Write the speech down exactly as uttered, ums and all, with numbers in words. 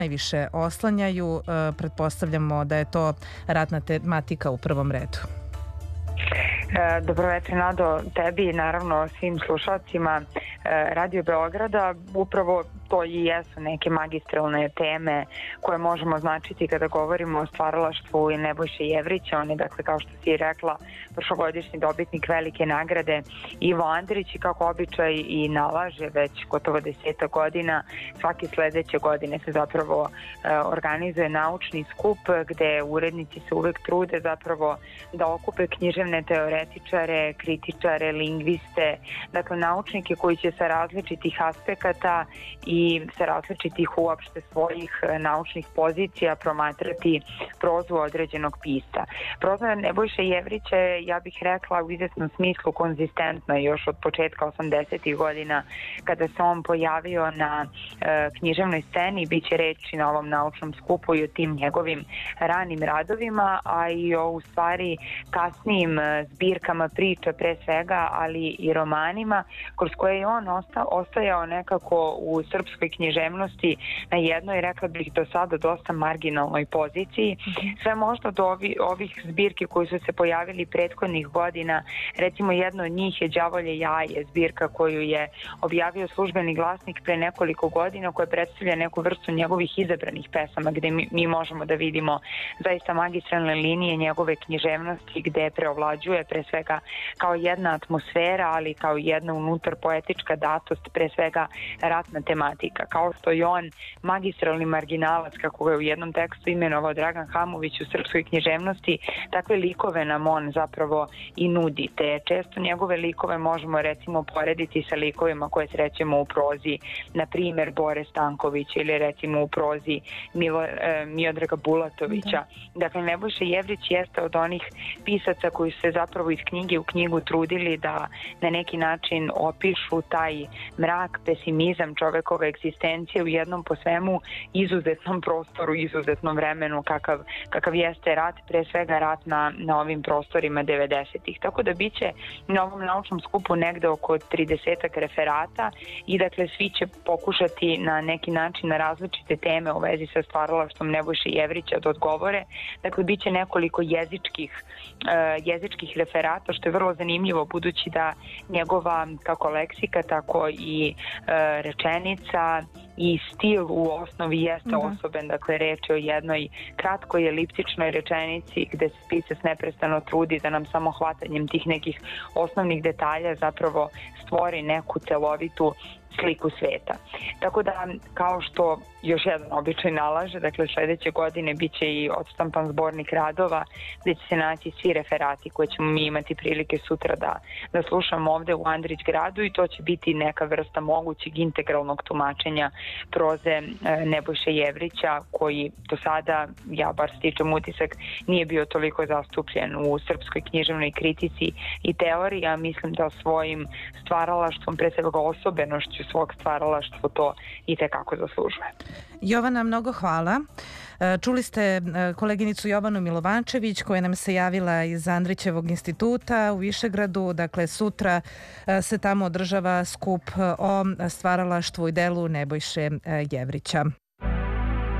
najviše oslanjaju. Pretpostavljamo da je to ratna tematika u prvom redu. Dobro večer, Nado, tebi i naravno svim slušalcima Radio Beograda. Upravo to i jesu neke magistralne teme koje možemo značiti kada govorimo o stvaralaštvu i Nebojše Jevrića. On je, dakle, kao što si rekla, prošlogodišnji dobitnik velike nagrade Ivo Andrić i kako običaj i nalaže već gotovo deseta godina, svake sledeće godine se zapravo organizuje naučni skup gde urednici se uvek trude zapravo da okupe književne teoretičare, kritičare, lingviste, dakle naučnike koji će sa različitih aspekata i sa različitih uopšte svojih naučnih pozicija promatrati prozu određenog pisca. Proza Nebojše Jevrića je, ja bih rekla, u izvesnom smislu konzistentna još od početka osamdesetih godina kada se on pojavio na e, književnoj sceni. Biće reći na ovom naučnom skupu i o tim njegovim ranim radovima, a i o u stvari kasnijim zbirkama priča pre svega, ali i romanima kroz koje je on osta, ostajao nekako u srpskoj književnosti na jednoj, rekla bih, do sada dosta marginalnoj poziciji. Sve možda od ovi, ovih zbirki koji su se pojavili prethodnih godina, recimo jedno od njih je Đavolje jaje, zbirka koju je objavio Službeni glasnik pre nekoliko godina, koja predstavlja neku vrstu njegovih izabranih pesama gde mi, mi možemo da vidimo zaista magistralne linije njegove književnosti gde preovlađuje pre svega kao jedna atmosfera, ali kao jedna unutar poetička datost, pre svega ratna tematika. Kao što je on magistralni marginalac, kako ga je u jednom tekstu imenovao Dragan Hamović u srpskoj književnosti, takve likove nam on zapravo i nudi. Te često njegove likove možemo recimo porediti sa likovima koje srećemo u prozi, na primjer Bore Stankovića ili recimo u prozi Milo, eh, Miodraga Bulatovića. Dakle, Nebojša Jevrić jeste od onih pisaca koji su se zapravo iz knjige u knjigu trudili da na neki način opišu taj mrak, pesimizam čovekove egzistencije u jednom po svemu izuzetnom prostoru, izuzetnom vremenu kakav, kakav jeste rat, pre svega rat na, na ovim prostorima devedesetih. Tako da biće na ovom naučnom skupu negde oko tridesetak referata i dakle svi će pokušati na neki način na različite teme u vezi sa stvaralaštvom Nebojše Jevrića da odgovore. Dakle, biće nekoliko jezičkih, uh, jezičkih referata, što je vrlo zanimljivo budući da njegova kako leksika, tako i uh, rečenica i stil u osnovi jeste da. osoben, dakle reč je o jednoj kratkoj eliptičnoj rečenici gde se pisac neprestano trudi da nam samo hvatanjem tih nekih osnovnih detalja zapravo stvori neku celovitu sliku sveta. Tako da, kao što još jedan običaj nalaže, dakle sledeće godine biće i odštampan zbornik radova gde će se naći svi referati koje ćemo mi imati prilike sutra da, da slušamo ovde u Andrić gradu i to će biti neka vrsta mogućeg integralnog tumačenja proze e, Nebojše Jevrića koji do sada, ja bar stičem utisak, nije bio toliko zastupljen u srpskoj književnoj kritici i teoriji, a mislim da svojim stvaralaštvom, pre svega osobenošću svog stvaralaštva to i tekako zaslužuje. Jovana, mnogo hvala. Čuli ste koleginicu Jovanu Milovančević koja nam se javila iz Andrićevog instituta u Višegradu. Dakle, sutra se tamo održava skup o stvaralaštvu i delu Nebojše Jevrića.